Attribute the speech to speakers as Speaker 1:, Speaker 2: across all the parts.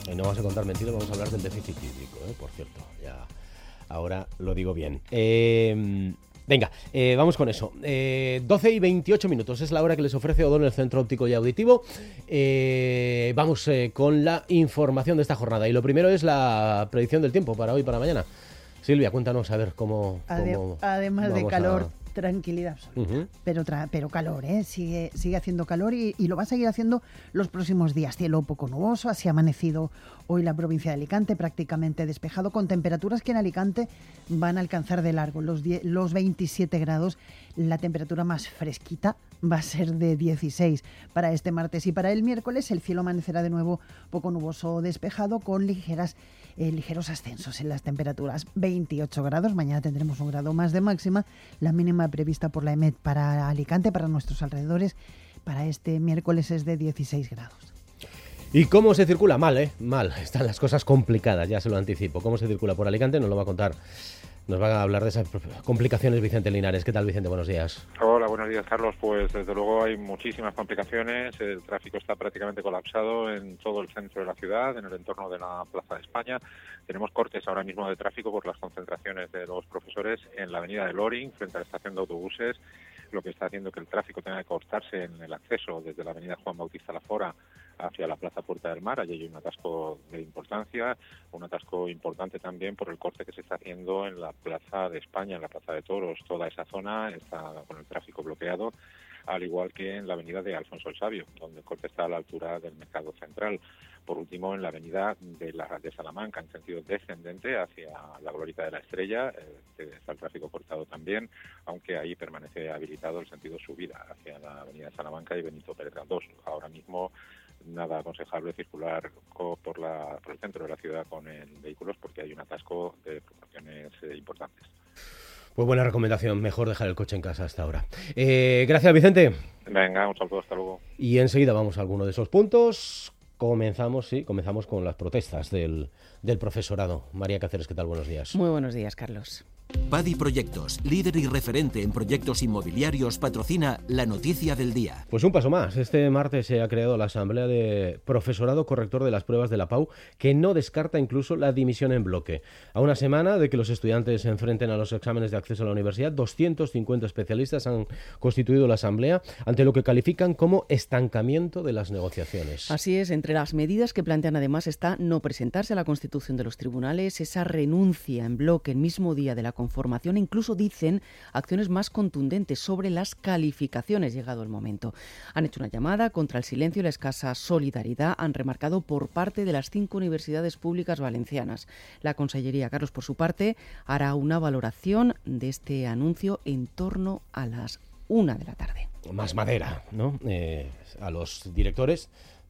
Speaker 1: no vamos a contar mentiras, vamos a hablar del déficit hídrico, por cierto. Ya, ahora lo digo bien. Venga, vamos con eso. 12 y 28 minutos es la hora que les ofrece Odón, el Centro Óptico y Auditivo. Vamos con la información de esta jornada. Y lo primero es la predicción del tiempo para hoy y para mañana. Silvia, cuéntanos a ver cómo
Speaker 2: además de calor, tranquilidad absoluta. Pero calor, sigue haciendo calor y lo va a seguir haciendo los próximos días. Cielo poco nuboso, así ha amanecido hoy la provincia de Alicante, prácticamente despejado, con temperaturas que en Alicante van a alcanzar de largo los 27 grados. La temperatura más fresquita va a ser de 16 para este martes, y para el miércoles el cielo amanecerá de nuevo poco nuboso, despejado, con ligeros ascensos en las temperaturas. 28 grados, mañana tendremos un grado más de máxima. La mínima prevista por la EMET para Alicante, para nuestros alrededores, para este miércoles es de 16 grados.
Speaker 1: ¿Y cómo se circula? Mal, mal. Están las cosas complicadas, ya se lo anticipo. ¿Cómo se circula por Alicante? Nos lo va a contar. Nos va a hablar de esas complicaciones Vicente Linares. ¿Qué tal, Vicente? Buenos días.
Speaker 3: Hola, buenos días, Carlos. Pues desde luego hay muchísimas complicaciones. El tráfico está prácticamente colapsado en todo el centro de la ciudad, en el entorno de la Plaza de España. Tenemos cortes ahora mismo de tráfico por las concentraciones de los profesores en la avenida de Loring, frente a la estación de autobuses, lo que está haciendo que el tráfico tenga que cortarse en el acceso desde la avenida Juan Bautista Lafora hacia la Plaza Puerta del Mar. Allí hay un atasco de importancia, un atasco importante también por el corte que se está haciendo en la Plaza de España, en la Plaza de Toros. Toda esa zona está con el tráfico bloqueado, al igual que en la avenida de Alfonso el Sabio, donde el corte está a la altura del Mercado Central. Por último, en la avenida de Salamanca, en sentido descendente hacia la Glorieta de la Estrella, está el tráfico cortado también, aunque ahí permanece habilitado el sentido subida hacia la avenida de Salamanca y Benito Pérez Galdós. Ahora mismo nada aconsejable circular por el centro de la ciudad con vehículos, porque hay un atasco de proporciones importantes.
Speaker 1: Pues buena recomendación, mejor dejar el coche en casa hasta ahora. Gracias, Vicente.
Speaker 3: Venga, un saludo, hasta luego.
Speaker 1: Y enseguida vamos a alguno de esos puntos. Comenzamos con las protestas del profesorado. María Cáceres, ¿qué tal? Buenos días.
Speaker 4: Muy buenos días, Carlos.
Speaker 5: Padi Proyectos, líder y referente en proyectos inmobiliarios, patrocina la noticia del día.
Speaker 1: Pues un paso más. Este martes se ha creado la Asamblea de Profesorado Corrector de las Pruebas de la PAU, que no descarta incluso la dimisión en bloque. A una semana de que los estudiantes se enfrenten a los exámenes de acceso a la universidad, 250 especialistas han constituido la Asamblea ante lo que califican como estancamiento de las negociaciones.
Speaker 4: Así es, entre las medidas que plantean además está no presentarse a la constitución de los tribunales, esa renuncia en bloque el mismo día de la conformación, e incluso dicen acciones más contundentes sobre las calificaciones llegado el momento. Han hecho una llamada contra el silencio y la escasa solidaridad, han remarcado, por parte de las 5 universidades públicas valencianas. La Consellería, Carlos, por su parte, hará una valoración de este anuncio en torno a las 1 de la tarde.
Speaker 1: Más madera, ¿no? A los directores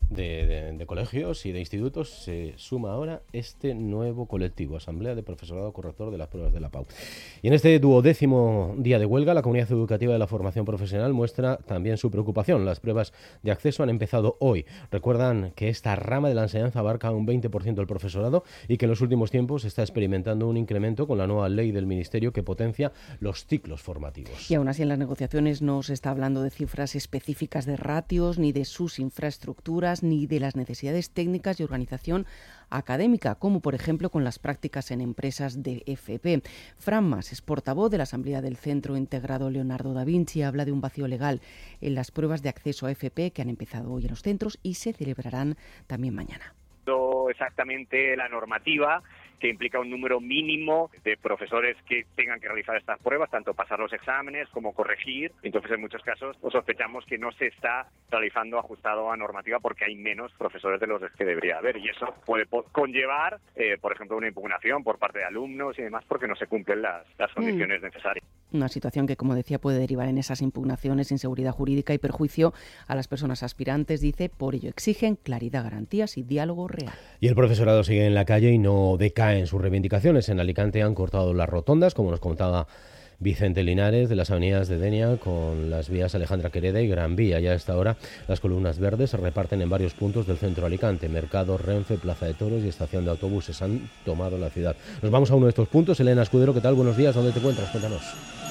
Speaker 1: de colegios y de institutos se suma ahora este nuevo colectivo, Asamblea de Profesorado Corrector de las Pruebas de la PAU. Y en este 12º día de huelga, la comunidad educativa de la formación profesional muestra también su preocupación. Las pruebas de acceso han empezado hoy. Recuerdan que esta rama de la enseñanza abarca un 20% del profesorado y que en los últimos tiempos se está experimentando un incremento con la nueva ley del Ministerio que potencia los ciclos formativos.
Speaker 4: Y aún así en las negociaciones no se está hablando de cifras específicas de ratios, ni de sus infraestructuras, ni de las necesidades técnicas y organización académica, como por ejemplo con las prácticas en empresas de FP. Fran Mas es portavoz de la Asamblea del Centro Integrado Leonardo da Vinci, habla de un vacío legal en las pruebas de acceso a FP que han empezado hoy en los centros y se celebrarán también mañana.
Speaker 6: Exactamente la normativa que implica un número mínimo de profesores que tengan que realizar estas pruebas, tanto pasar los exámenes como corregir. Entonces, en muchos casos, sospechamos que no se está realizando ajustado a normativa porque hay menos profesores de los que debería haber. Y eso puede conllevar, por ejemplo, una impugnación por parte de alumnos y demás porque no se cumplen las condiciones necesarias.
Speaker 4: Una situación que, como decía, puede derivar en esas impugnaciones, inseguridad jurídica y perjuicio a las personas aspirantes, dice. Por ello exigen claridad, garantías y diálogo real.
Speaker 1: Y el profesorado sigue en la calle y no decae en sus reivindicaciones. En Alicante han cortado las rotondas, como nos contaba Vicente Linares, de las avenidas de Denia con las vías Alejandra Quereda y Gran Vía. Ya a esta hora las columnas verdes se reparten en varios puntos del centro de Alicante. Mercado, Renfe, Plaza de Toros y estación de autobuses han tomado la ciudad. Nos vamos a uno de estos puntos. Elena Escudero, ¿qué tal? Buenos días. ¿Dónde te encuentras? Cuéntanos.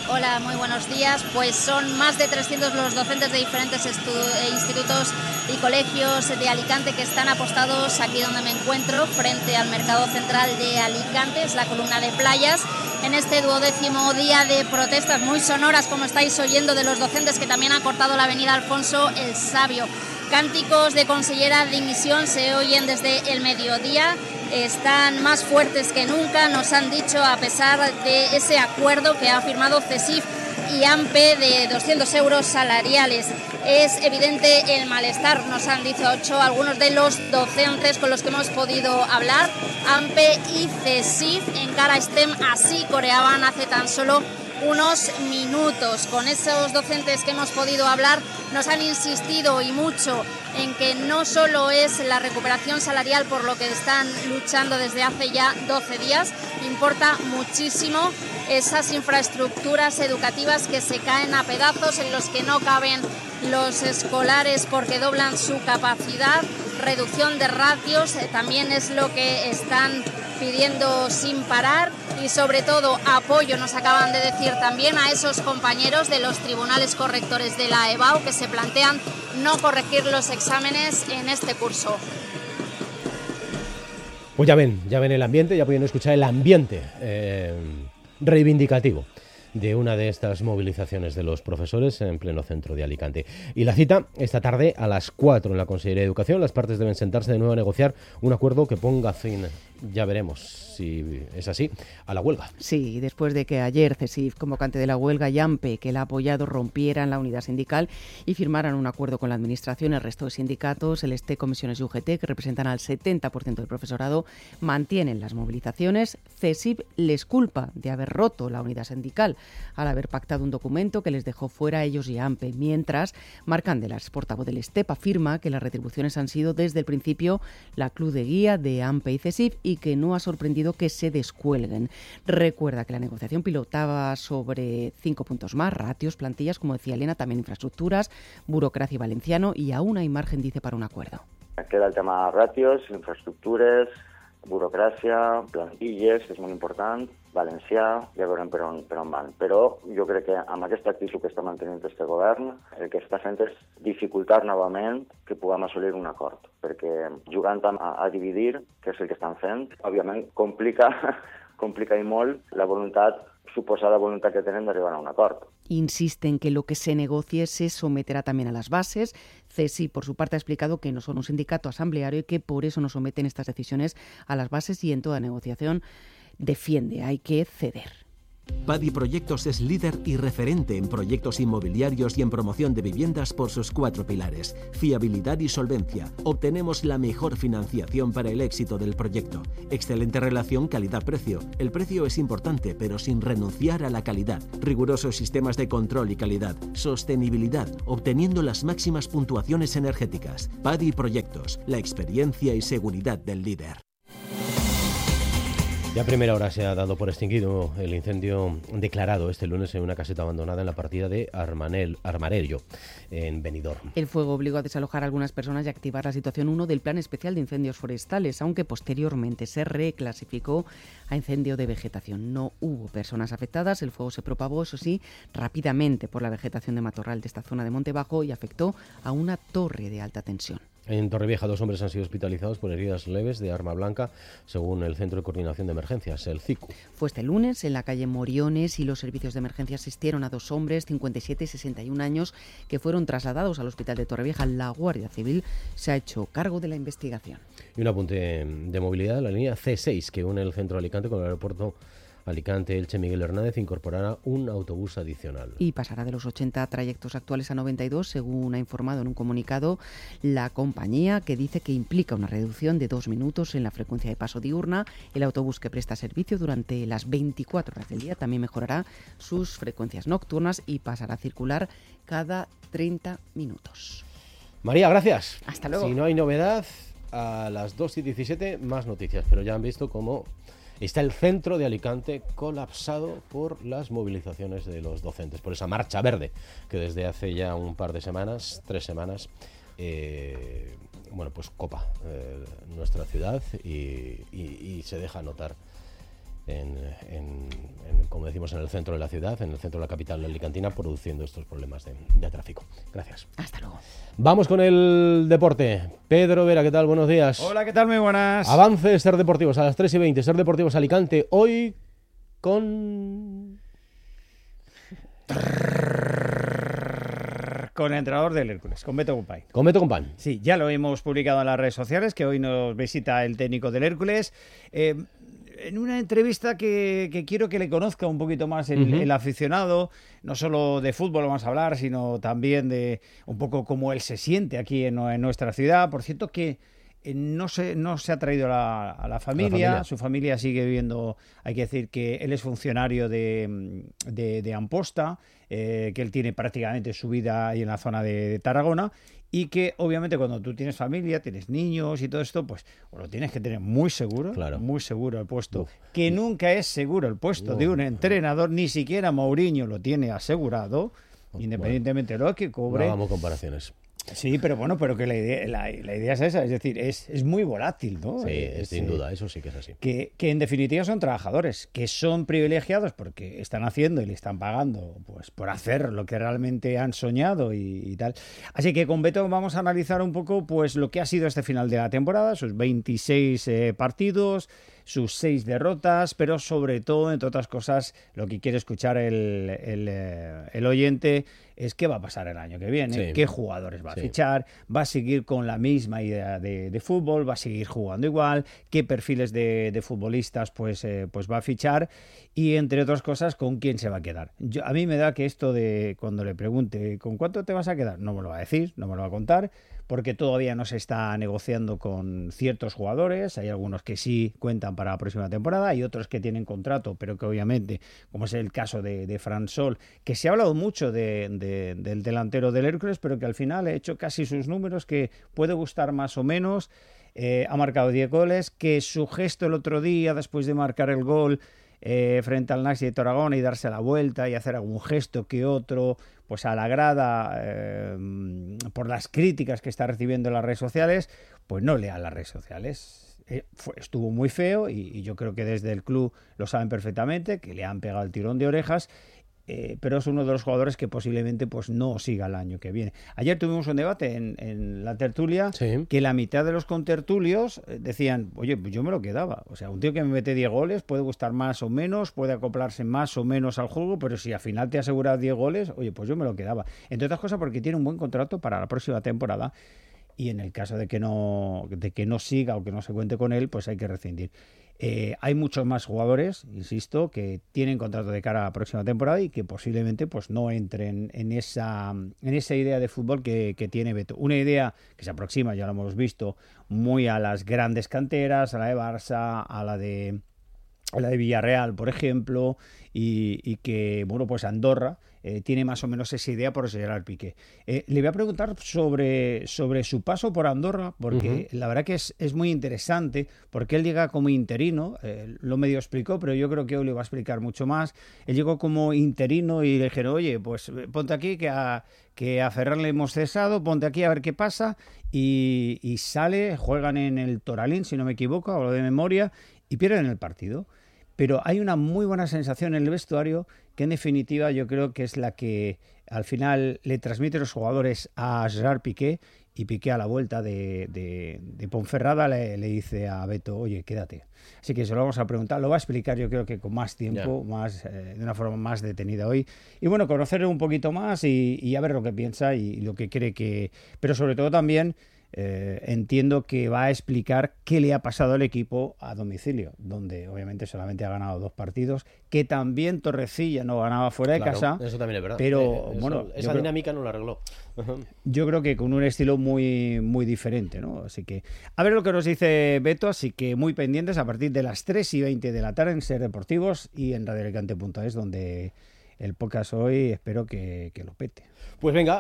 Speaker 7: Hola, muy buenos días. Pues son más de 300 los docentes de diferentes institutos y colegios de Alicante que están apostados aquí donde me encuentro, frente al Mercado Central de Alicante, es la columna de playas, en este 12º día de protestas muy sonoras, como estáis oyendo, de los docentes que también han cortado la avenida Alfonso el Sabio. Cánticos de consellera de dimisión se oyen desde el mediodía, están más fuertes que nunca, nos han dicho, a pesar de ese acuerdo que ha firmado CESIF y AMPE de 200 euros salariales. Es evidente el malestar, nos han dicho algunos de los docentes con los que hemos podido hablar. AMPE y CESIF en cara STEM, así coreaban hace tan solo unos minutos. Con esos docentes que hemos podido hablar nos han insistido y mucho en que no solo es la recuperación salarial por lo que están luchando desde hace ya 12 días, importa muchísimo esas infraestructuras educativas que se caen a pedazos, en los que no caben los escolares porque doblan su capacidad, reducción de ratios, también es lo que están pidiendo sin parar, y sobre todo apoyo, nos acaban de decir también, a esos compañeros de los tribunales correctores de la EBAU que se plantean no corregir los exámenes en este curso.
Speaker 1: Pues ya ven el ambiente, ya pueden escuchar el ambiente reivindicativo de una de estas movilizaciones de los profesores en pleno centro de Alicante. Y la cita esta tarde a las 4 en la Consellería de Educación. Las partes deben sentarse de nuevo a negociar un acuerdo que ponga fin, ya veremos si es así, a la huelga.
Speaker 4: Sí, después de que ayer CESIF, convocante de la huelga, y AMPE, que la ha apoyado, rompieran la unidad sindical y firmaran un acuerdo con la Administración, el resto de sindicatos, el STE, comisiones y UGT, que representan al 70% del profesorado, mantienen las movilizaciones. CESIF les culpa de haber roto la unidad sindical al haber pactado un documento que les dejó fuera a ellos y a AMPE, mientras Marc Candelas, portavoz del STEP, afirma que las retribuciones han sido desde el principio la cruz de guía de AMPE y CESIF y que no ha sorprendido que se descuelguen. Recuerda que la negociación pilotaba sobre 5 puntos más: ratios, plantillas, como decía Elena, también infraestructuras, burocracia y valenciano, y aún hay margen, dice, para un acuerdo.
Speaker 8: Queda el tema ratios, infraestructures, burocràcia, plantilles, que és molt important, valencià, ja veurem per on van. Però jo crec que amb aquesta actitud que està mantenint este govern, el que està fent és dificultar novament que puguem assolir un acord, perquè jugant a dividir, que és el que estan fent, òbviament complica i molt la suposada voluntat que tenen d'arribar a un acord.
Speaker 4: Insiste en que lo que se negocie se someterá también a las bases. CESI, por su parte, ha explicado que no son un sindicato asambleario y que por eso no someten estas decisiones a las bases, y en toda negociación defiende, hay que ceder.
Speaker 5: Padi Proyectos es líder y referente en proyectos inmobiliarios y en promoción de viviendas por sus 4 pilares: fiabilidad y solvencia. Obtenemos la mejor financiación para el éxito del proyecto. Excelente relación calidad-precio. El precio es importante, pero sin renunciar a la calidad. Rigurosos sistemas de control y calidad. Sostenibilidad, obteniendo las máximas puntuaciones energéticas. Padi Proyectos, la experiencia y seguridad del líder.
Speaker 1: Ya a primera hora se ha dado por extinguido el incendio declarado este lunes en una caseta abandonada en la partida de Armarello, en Benidorm.
Speaker 4: El fuego obligó a desalojar a algunas personas y activar la situación 1 del Plan Especial de Incendios Forestales, aunque posteriormente se reclasificó a incendio de vegetación. No hubo personas afectadas, el fuego se propagó, eso sí, rápidamente por la vegetación de matorral de esta zona de Monte Bajo y afectó a una torre de alta tensión.
Speaker 1: En Torrevieja, 2 hombres han sido hospitalizados por heridas leves de arma blanca, según el Centro de Coordinación de Emergencias, el CICU.
Speaker 4: Fue este lunes en la calle Moriones y los servicios de emergencia asistieron a 2 hombres, 57 y 61 años, que fueron trasladados al hospital de Torrevieja. La Guardia Civil se ha hecho cargo de la investigación.
Speaker 1: Y un apunte de movilidad: la línea C6, que une el centro de Alicante con el aeropuerto Alicante Elche Miguel Hernández, incorporará un autobús adicional.
Speaker 4: Y pasará de los 80 trayectos actuales a 92, según ha informado en un comunicado la compañía, que dice que implica una reducción de 2 minutos en la frecuencia de paso diurna. El autobús, que presta servicio durante las 24 horas del día, también mejorará sus frecuencias nocturnas y pasará a circular cada 30 minutos.
Speaker 1: María, gracias.
Speaker 4: Hasta luego.
Speaker 1: Si no hay novedad, a las 2:17 más noticias, pero ya han visto cómo está el centro de Alicante colapsado por las movilizaciones de los docentes, por esa marcha verde que desde hace ya un par de semanas, 3 semanas, pues copa nuestra ciudad y se deja notar como decimos, en el centro de la ciudad, en el centro de la capital alicantina, produciendo estos problemas de tráfico. Gracias.
Speaker 4: Hasta luego.
Speaker 1: Vamos con el deporte. Pedro Vera, ¿qué tal? Buenos días.
Speaker 9: Hola, ¿qué tal? Muy buenas.
Speaker 1: Avance Ser Deportivos a las 3:20. Ser Deportivos Alicante, hoy con
Speaker 9: el entrenador del Hércules, con Beto Company.
Speaker 1: Con Beto Company.
Speaker 9: Sí, ya lo hemos publicado en las redes sociales, que hoy nos visita el técnico del Hércules. En una entrevista que quiero que le conozca un poquito más el aficionado, no solo de fútbol vamos a hablar, sino también de un poco cómo él se siente aquí en nuestra ciudad. Por cierto que no se ha traído a la familia, su familia sigue viviendo, hay que decir que él es funcionario de Amposta, que él tiene prácticamente su vida ahí en la zona de Tarragona, y que obviamente cuando tú tienes familia, tienes niños y todo esto, pues lo tienes que tener muy seguro el puesto, que nunca es seguro el puesto de un entrenador, ni siquiera Mourinho lo tiene asegurado, independientemente de lo que cobre.
Speaker 1: No hagamos comparaciones.
Speaker 9: Sí, pero bueno, pero que la idea es esa, es decir, es muy volátil, ¿no?
Speaker 1: Sí, sin duda, eso sí que es así.
Speaker 9: Que en definitiva son trabajadores, que son privilegiados porque están haciendo y le están pagando pues por hacer lo que realmente han soñado y tal. Así que con Beto vamos a analizar un poco pues lo que ha sido este final de la temporada, sus 26 partidos, sus 6 derrotas, pero sobre todo, entre otras cosas, lo que quiere escuchar el oyente es qué va a pasar el año que viene, qué jugadores va a fichar, va a seguir con la misma idea de fútbol, va a seguir jugando igual, qué perfiles de futbolistas pues va a fichar y, entre otras cosas, con quién se va a quedar. A mí me da que esto de cuando le pregunte ¿con cuánto te vas a quedar? No me lo va a decir, no me lo va a contar, porque todavía no se está negociando con ciertos jugadores. Hay algunos que sí cuentan para la próxima temporada, hay otros que tienen contrato, pero que obviamente, como es el caso de Fran Sol, que se ha hablado mucho del delantero del Hércules, pero que al final ha hecho casi sus números, que puede gustar más o menos. Ha marcado 10 goles, que su gesto el otro día, después de marcar el gol frente al Naxi de Tarragona y darse la vuelta y hacer algún gesto que otro, pues a la grada, por las críticas que está recibiendo en las redes sociales, pues no lea las redes sociales. Estuvo muy feo y yo creo que desde el club lo saben perfectamente, que le han pegado el tirón de orejas, pero es uno de los jugadores que posiblemente pues no siga el año que viene. Ayer tuvimos un debate en la tertulia, que la mitad de los contertulios decían, oye, pues yo me lo quedaba. O sea, un tío que me mete 10 goles puede gustar más o menos, puede acoplarse más o menos al juego, pero si al final te aseguras 10 goles, oye, pues yo me lo quedaba. Entre otras cosas porque tiene un buen contrato para la próxima temporada y en el caso de que no siga o que no se cuente con él, pues hay que rescindir. Hay muchos más jugadores, insisto, que tienen contrato de cara a la próxima temporada y que posiblemente pues no entren en esa idea de fútbol que tiene Beto. Una idea que se aproxima, ya lo hemos visto, muy a las grandes canteras, a la de Barça, a la de Villarreal, por ejemplo, y que, bueno, pues Andorra tiene más o menos esa idea por Gerard Piqué. Le voy a preguntar sobre su paso por Andorra, porque la verdad que es muy interesante, porque él llega como interino, lo medio explicó, pero yo creo que hoy le va a explicar mucho más. Él llegó como interino y le dijeron, oye, pues ponte aquí, que a Ferran le hemos cesado, ponte aquí a ver qué pasa, y sale, juegan en el Toralín, si no me equivoco, hablo de memoria, y pierden el partido. Pero hay una muy buena sensación en el vestuario que en definitiva yo creo que es la que al final le transmite los jugadores a Gerard Piqué, y Piqué a la vuelta de Ponferrada le dice a Beto, oye, quédate. Así que se lo vamos a preguntar, lo va a explicar yo creo que con más tiempo, de una forma más detenida hoy. Y bueno, conocerle un poquito más y a ver lo que piensa y lo que cree que... Pero sobre todo también... entiendo que va a explicar qué le ha pasado al equipo a domicilio, donde obviamente solamente ha ganado 2 partidos, que también Torrecilla no ganaba fuera de casa.
Speaker 1: Eso también es verdad.
Speaker 9: Pero
Speaker 1: esa dinámica no la arregló.
Speaker 9: Yo creo que con un estilo muy, muy diferente, ¿no? Así que a ver lo que nos dice Beto, así que muy pendientes a partir de las 3:20 de la tarde en Ser Deportivos y en radioalicante.es, donde el podcast hoy espero que lo pete.
Speaker 1: Pues venga,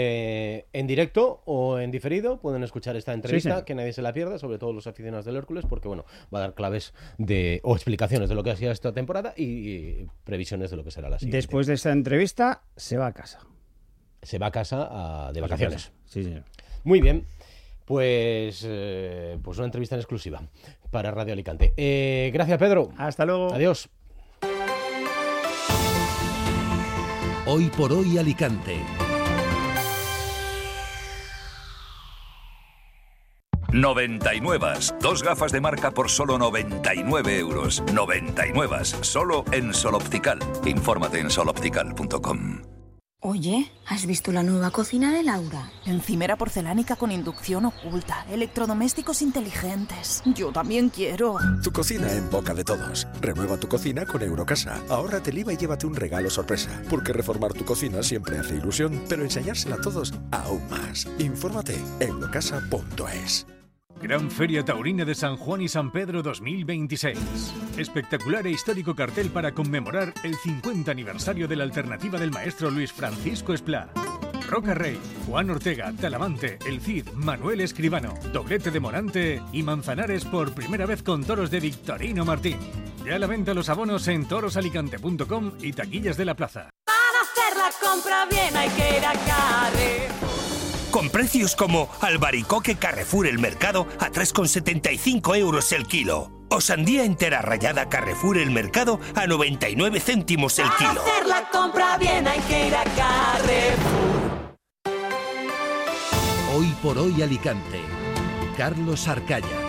Speaker 1: en directo o en diferido pueden escuchar esta entrevista, que nadie se la pierda, sobre todo los aficionados del Hércules, porque bueno, va a dar claves o explicaciones de lo que ha sido esta temporada y previsiones de lo que será la siguiente.
Speaker 9: Después de esta entrevista se va a casa.
Speaker 1: Se va a casa de vacaciones.
Speaker 9: Sí, señor.
Speaker 1: Muy bien. Pues una entrevista en exclusiva para Radio Alicante. Gracias, Pedro.
Speaker 9: Hasta luego.
Speaker 1: Adiós.
Speaker 10: Hoy por hoy Alicante.
Speaker 11: 99. 2 gafas de marca por solo 99 euros. 99. Solo en Sol Optical. Infórmate en soloptical.com.
Speaker 12: Oye, ¿has visto la nueva cocina de Laura?
Speaker 13: Encimera porcelánica con inducción oculta, electrodomésticos inteligentes. Yo también quiero.
Speaker 14: Tu cocina en boca de todos. Renueva tu cocina con Eurocasa. Ahórrate el IVA y llévate un regalo sorpresa. Porque reformar tu cocina siempre hace ilusión, pero enseñársela a todos aún más. Infórmate en eurocasa.es.
Speaker 15: Gran Feria Taurina de San Juan y San Pedro 2026. Espectacular e histórico cartel para conmemorar el 50 aniversario de la alternativa del maestro Luis Francisco Esplá. Roca Rey, Juan Ortega, Talamante, El Cid, Manuel Escribano, Doblete de Morante y Manzanares por primera vez con toros de Victorino Martín. Ya a la venta los abonos en torosalicante.com y taquillas de la plaza.
Speaker 16: Para hacer la compra bien hay que ir a Carrefour.
Speaker 17: Con precios como albaricoque Carrefour El Mercado a 3,75 euros el kilo. O sandía entera rallada Carrefour El Mercado a 99 céntimos el kilo.
Speaker 16: Para hacer la compra bien hay que ir a Carrefour.
Speaker 10: Hoy por hoy Alicante. Carlos Arcaya.